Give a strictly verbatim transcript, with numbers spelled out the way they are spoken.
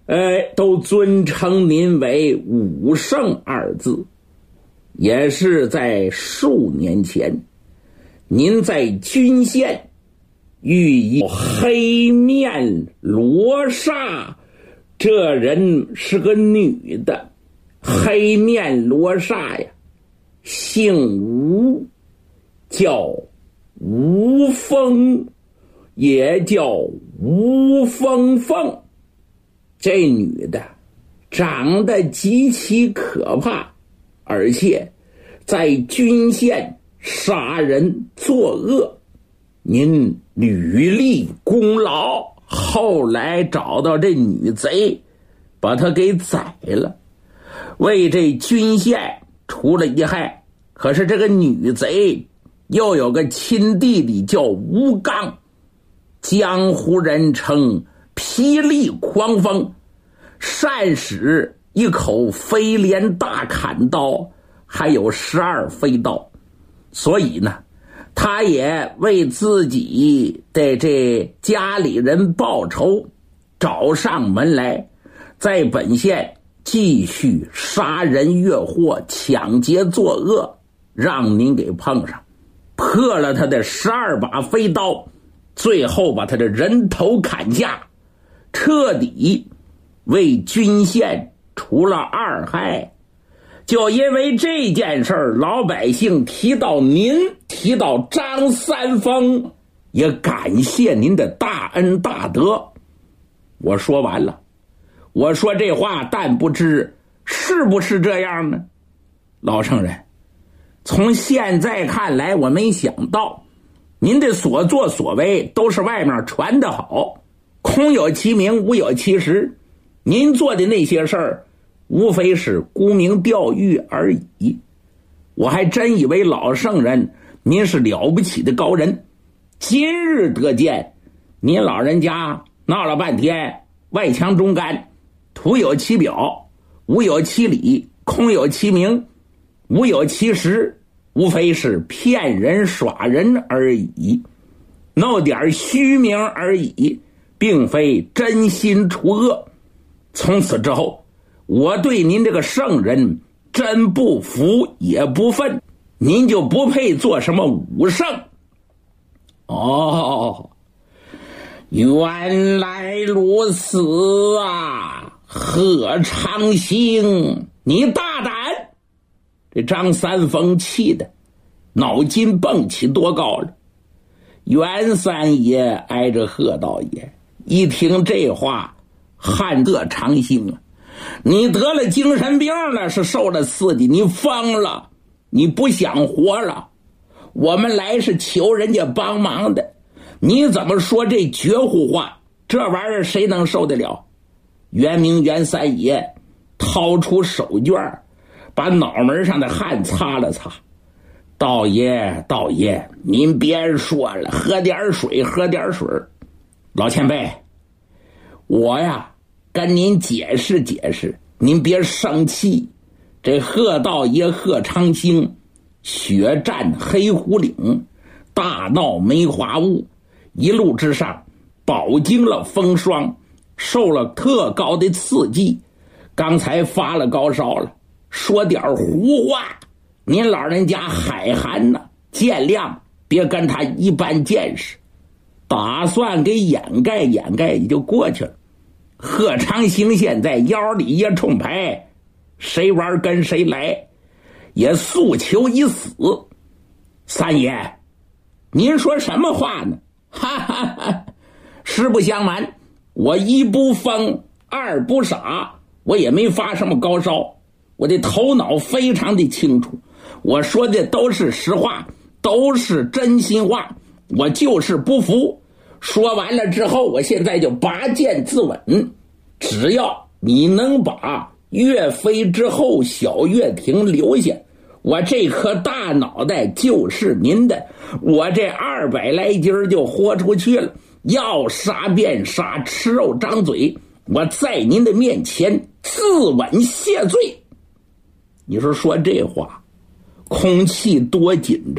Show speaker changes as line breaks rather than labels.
呃，都尊称您为武圣二字。也是在数年前，您在均县遇一黑面罗刹，这人是个女的。黑面罗刹呀，姓吴，叫吴风，也叫吴凤凤。这女的长得极其可怕，而且在均县杀人作恶，您屡立功劳，后来找到这女贼，把她给宰了，为这均县除了一害。可是这个女贼又有个亲弟弟叫吴刚，江湖人称霹雳狂风，善使一口飞镰大砍刀，还有十二飞刀。所以呢，他也为自己的这家里人报仇，找上门来，在本县继续杀人越货、抢劫作恶，让您给碰上，破了他的十二把飞刀，最后把他的人头砍下，彻底为均县除了二害。就因为这件事儿，老百姓提到您，提到张三丰，也感谢您的大恩大德。我说完了，我说这话，但不知是不是这样呢？老圣人，从现在看来，我没想到您的所作所为都是外面传的好，空有其名，无有其实。您做的那些事儿，无非是沽名钓誉而已。我还真以为老圣人您是了不起的高人，今日得见您老人家闹了半天外强中干，徒有其表，无有其理，空有其名，无有其实，无非是骗人耍人而已，弄点虚名而已，并非真心除恶。从此之后，我对您这个圣人真不服也不忿，您就不配做什么武圣。哦，原来如此啊，贺长兴，你大胆！这张三丰气的脑筋蹦起多高了。袁三爷挨着贺道爷，一听这话，汗得长兴啊！你得了精神病了，是受了刺激，你疯了，你不想活了。我们来是求人家帮忙的，你怎么说这绝户话？这玩意儿谁能受得了？袁明袁三爷掏出手绢，把脑门上的汗擦了擦。道爷道爷，您别说了，喝点水喝点水。老前辈，我呀跟您解释解释，您别生气。这贺道爷贺长兴血战黑虎岭，大闹梅花坞，一路之上饱经了风霜，受了特高的刺激，刚才发了高烧了，说点胡话，您老人家海涵呢，见谅，别跟他一般见识。打算给掩盖掩盖也就过去了。贺长兴现在腰里也冲牌，谁玩跟谁来，也诉求一死。三爷，您说什么话呢？哈哈哈！实不相瞒，我一不疯，二不傻，我也没发什么高烧，我的头脑非常的清楚，我说的都是实话，都是真心话，我就是不服。说完了之后，我现在就拔剑自刎，只要你能把岳飞之后小岳亭留下，我这颗大脑袋就是您的，我这二百来斤就豁出去了，要杀便杀，吃肉张嘴，我在您的面前自刎谢罪。你说说这话，空气多紧张。